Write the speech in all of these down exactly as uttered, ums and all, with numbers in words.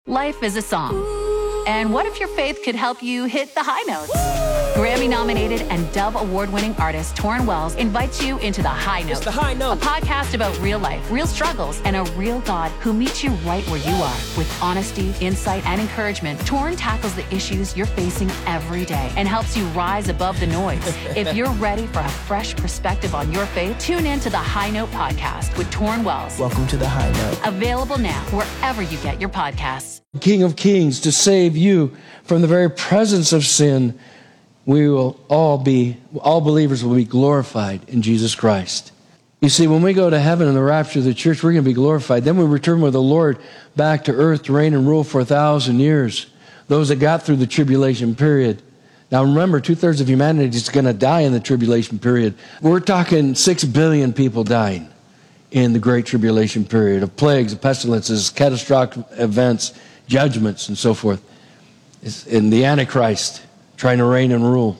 Life is a song. And what if your faith could help you hit the high notes? Grammy-nominated and Dove Award-winning artist Torrin Wells invites you into The High Note. It's The High Note. A podcast about real life, real struggles, and a real God who meets you right where you are. With honesty, insight, and encouragement, Torrin tackles the issues you're facing every day and helps you rise above the noise. If you're ready for a fresh perspective on your faith, tune in to The High Note podcast with Torrin Wells. Welcome to The High Note. Available now wherever you get your podcasts. King of Kings, to save you from the very presence of sin, we will all be, all believers will be glorified in Jesus Christ. You see, when we go to heaven in the rapture of the church, we're going to be glorified. Then we return with the Lord back to earth to reign and rule for a thousand years. Those that got through the tribulation period. Now remember, two-thirds of humanity is going to die in the tribulation period. We're talking six billion people dying in the great tribulation period of plagues, of pestilences, catastrophic events, judgments, and so forth. It's in the Antichrist trying to reign and rule.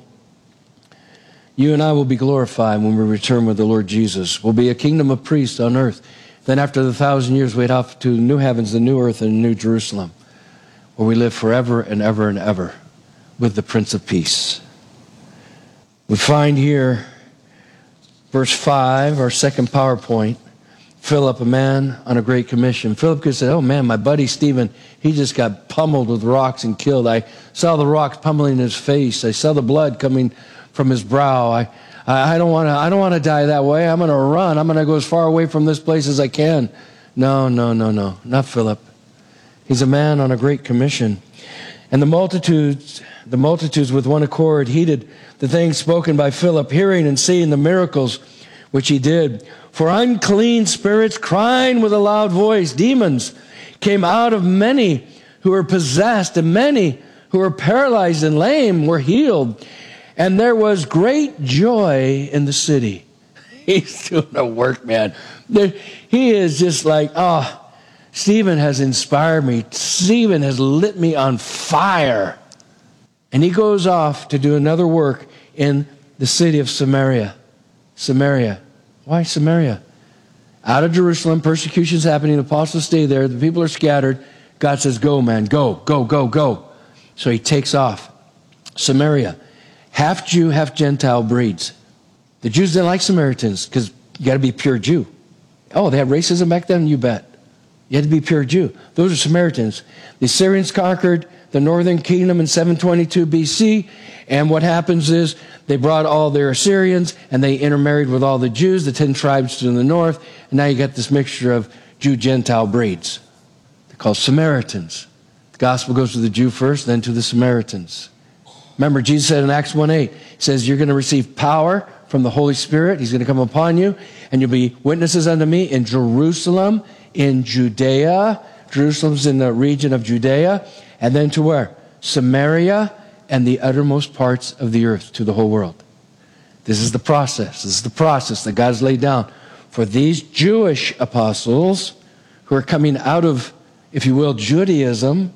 You and I will be glorified when we return with the Lord Jesus. We'll be a kingdom of priests on earth. Then after the thousand years, we head off to new heavens, the new earth, and the new Jerusalem, where we live forever and ever and ever with the Prince of Peace. We find here, verse five, our second PowerPoint, Philip, a man on a great commission. Philip could say, oh man, my buddy Stephen, he just got pummeled with rocks and killed. I saw the rocks pummeling his face. I saw the blood coming from his brow. I, I don't want to, I don't want to die that way. I'm going to run. I'm going to go as far away from this place as I can. No, no, no, no, not Philip. He's a man on a great commission. And the multitudes, the multitudes with one accord heeded the things spoken by Philip, hearing and seeing the miracles which he did. For unclean spirits, crying with a loud voice, demons, came out of many who were possessed, and many who were paralyzed and lame were healed. And there was great joy in the city. He's doing a work, man. There, he is just like, oh, Stephen has inspired me. Stephen has lit me on fire. And he goes off to do another work in the city of Samaria. Samaria. Why Samaria? Out of Jerusalem, persecution's happening, the apostles stay there, the people are scattered. God says, go, man, go, go, go, go. So he takes off. Samaria, half Jew, half Gentile breeds. The Jews didn't like Samaritans because you got to be pure Jew. Oh, they had racism back then? You bet. You had to be pure Jew. Those are Samaritans. The Assyrians conquered the northern kingdom in seven twenty-two B C, and what happens is they brought all their Assyrians and they intermarried with all the Jews, the ten tribes to the north, and now you got this mixture of Jew-Gentile breeds. They're called Samaritans. The gospel goes to the Jew first, then to the Samaritans. Remember, Jesus said in Acts one eight, he says, you're going to receive power from the Holy Spirit. He's going to come upon you, and you'll be witnesses unto me in Jerusalem, in Judea. Jerusalem's in the region of Judea. And then to where? Samaria and the uttermost parts of the earth, to the whole world. This is the process. This is the process that God's laid down for these Jewish apostles who are coming out of, if you will, Judaism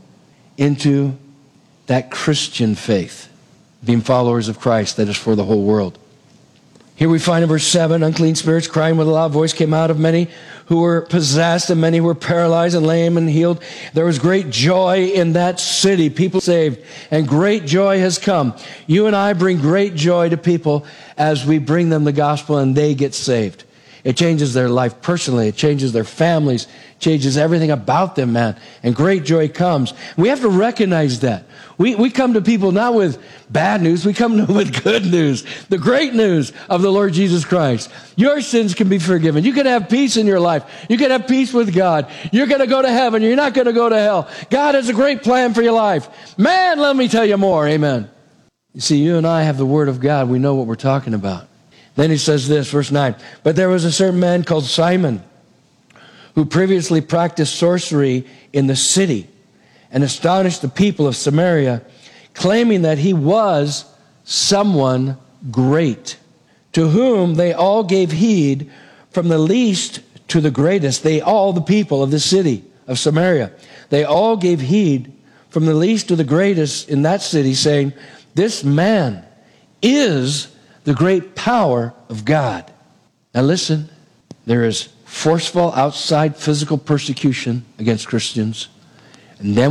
into that Christian faith, being followers of Christ that is for the whole world. Here we find in verse seven, unclean spirits crying with a loud voice came out of many who were possessed, and many were paralyzed and lame and healed. There was great joy in that city, people saved, and great joy has come. You and I bring great joy to people as we bring them the gospel and they get saved. It changes their life personally. It changes their families. Changes everything about them, man. And great joy comes. We have to recognize that. We, we come to people not with bad news. We come to them with good news. The great news of the Lord Jesus Christ. Your sins can be forgiven. You can have peace in your life. You can have peace with God. You're going to go to heaven. You're not going to go to hell. God has a great plan for your life. Man, let me tell you more. Amen. You see, you and I have the Word of God. We know what we're talking about. Then he says this, verse nine. But there was a certain man called Simon, who previously practiced sorcery in the city and astonished the people of Samaria, claiming that he was someone great, to whom they all gave heed, from the least to the greatest. They all, the people of the city of Samaria, they all gave heed, from the least to the greatest in that city, saying, this man is the great power of God. Now listen, there is forceful outside physical persecution against Christians. And then